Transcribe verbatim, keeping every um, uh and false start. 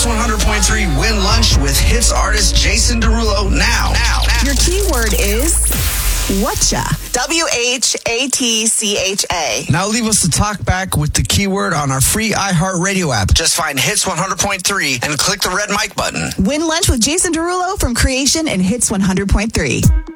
Hits one hundred point three Win Lunch with hits artist Jason Derulo now. Now. now. Your keyword is Whatcha. W H A T C H A. Now leave us the talk back with the keyword on our free iHeartRadio app. Just find Hits one hundred point three and click the red mic button. Win Lunch with Jason Derulo from Creation and Hits one hundred point three.